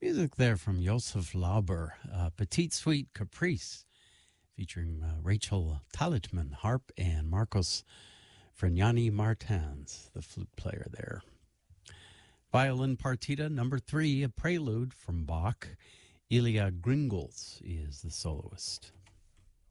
Music there from Josef Lauber, Petite Suite Caprice, featuring Rachel Talitman, harp, and Marcos Fregnani Martins, the flute player there. Violin Partita number 3, a prelude from Bach. Ilya Gringles is the soloist.